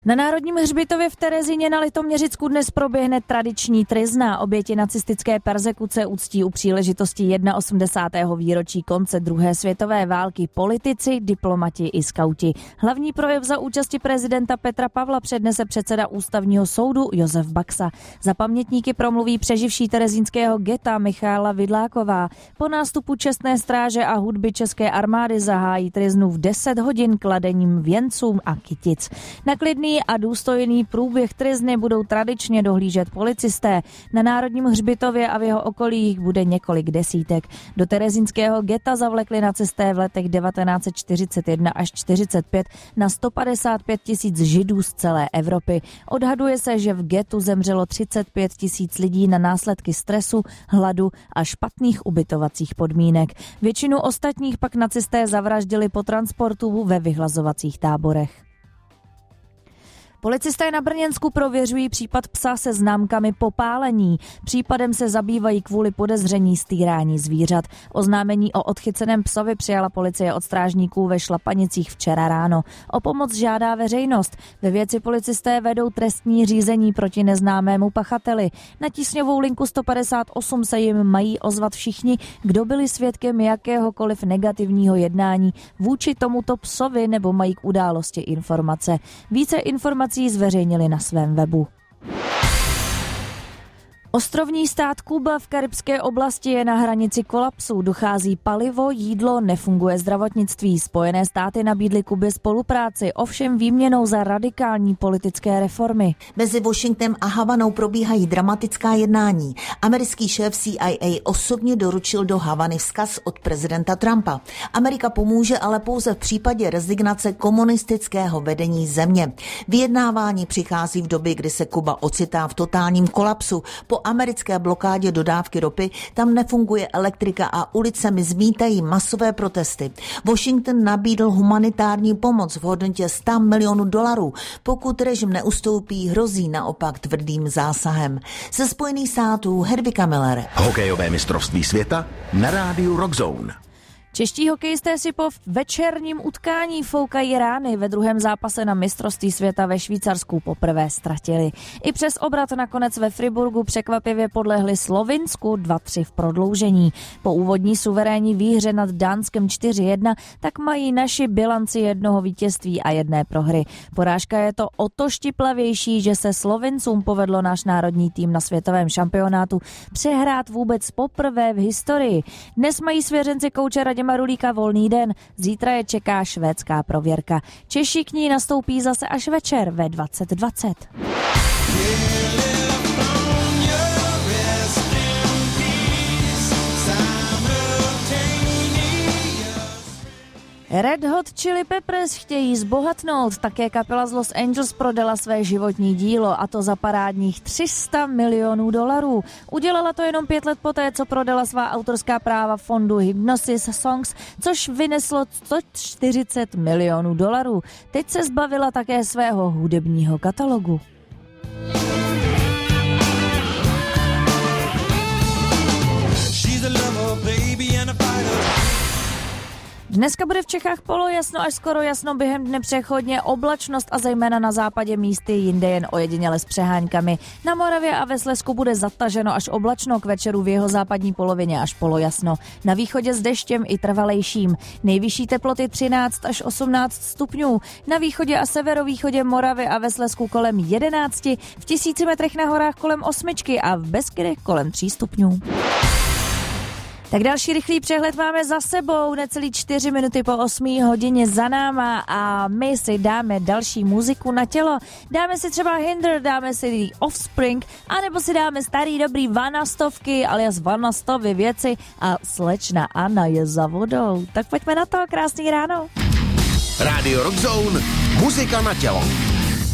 Na Národním hřbitově v Terezíně na Litoměřicku dnes proběhne tradiční tryzna. Oběti nacistické perzekuce uctí u příležitosti 81. výročí konce druhé světové války politici, diplomati i skauti. Hlavní projev za účasti prezidenta Petra Pavla přednese předseda Ústavního soudu Josef Baxa. Za pamětníky promluví přeživší terezínského geta Michála Vidláková. Po nástupu čestné stráže a hudby české armády zahájí tryznu v 10 hodin kladením věnců a kytic. Na klidný a důstojný průběh tryzny budou tradičně dohlížet policisté. Na Národním hřbitově a v jeho okolí jich bude několik desítek. Do terezínského geta zavlekli nacisté v letech 1941 až 45 na 155 000 Židů z celé Evropy. Odhaduje se, že v getu zemřelo 35 000 lidí na následky stresu, hladu a špatných ubytovacích podmínek. Většinu ostatních pak nacisté zavraždili po transportu ve vyhlazovacích táborech. Policisté na Brněnsku prověřují případ psa se známkami popálení. Případem se zabývají kvůli podezření z týrání zvířat. Oznámení o odchyceném psovi přijala policie od strážníků ve Šlapanicích včera ráno. O pomoc žádá veřejnost. Ve věci policisté vedou trestní řízení proti neznámému pachateli. Na tísňovou linku 158 se jim mají ozvat všichni, kdo byli svědkem jakéhokoliv negativního jednání vůči tomuto psovi nebo mají k události informace. Více informací zveřejnili na svém webu. Ostrovní stát Kuba v karibské oblasti je na hranici kolapsu. Dochází palivo, jídlo, nefunguje zdravotnictví. Spojené státy nabídly Kubě spolupráci, ovšem výměnou za radikální politické reformy. Mezi Washingtonem a Havanou probíhají dramatická jednání. Americký šéf CIA osobně doručil do Havany vzkaz od prezidenta Trumpa. Amerika pomůže, ale pouze v případě rezignace komunistického vedení země. Vyjednávání přichází v době, kdy se Kuba ocitá v totálním kolapsu. Po americké blokádě dodávky ropy tam nefunguje elektrika a ulicemi zmítají masové protesty. Washington nabídl humanitární pomoc v hodnotě $100 milionů. Pokud režim neustoupí, hrozí naopak tvrdým zásahem. Ze Spojených států Hedvika Miller. Hokejové mistrovství světa na rádiu Rock Zone. Čeští hokejisté si po večerním utkání foukají rány. Ve druhém zápase na mistrovství světa ve Švýcarsku poprvé ztratili. I přes obrat nakonec ve Friburgu překvapivě podlehli Slovinsku 2-3 v prodloužení. Po úvodní suverénní výhře nad Dánskem 4-1 tak mají naši bilanci jednoho vítězství a jedné prohry. Porážka je to o to štiplavější, že se Slovincům povedlo náš národní tým na světovém šampionátu přehrát vůbec poprvé v historii. Dnes mají svěřenci kouče Radima Rulíka volný den, zítra je čeká švédská prověrka. Češi k ní nastoupí zase až večer ve 20:20. Red Hot Chili Peppers chtějí zbohatnout. Také kapela z Los Angeles prodala své životní dílo, a to za parádních $300 milionů. Udělala to jenom 5 let poté, co prodala svá autorská práva fondu Hypnosis Songs, což vyneslo $140 milionů. Teď se zbavila také svého hudebního katalogu. Dneska bude v Čechách polojasno až skoro jasno, během dne přechodně oblačnost a zejména na západě místy, jinde jen ojediněle s přeháňkami. Na Moravě a ve Slezsku bude zataženo až oblačno, k večeru v jeho západní polovině až polojasno. Na východě s deštěm i trvalejším. Nejvyšší teploty 13 až 18 stupňů. Na východě a severovýchodě Moravy a ve Slezsku kolem 11, v 1000 metrech na horách kolem 8 a v Beskydech kolem 3 stupňů. Tak další rychlý přehled máme za sebou, necelý 4 minuty po 8 hodině za náma a my si dáme další muziku na tělo. Dáme si třeba Hinder, dáme si Offspring, anebo si dáme starý dobrý Vanastovky, alias Vanastovy věci a slečna Anna je za vodou. Tak pojďme na to, krásný ráno. Rádio Rock Zone, muzika na tělo.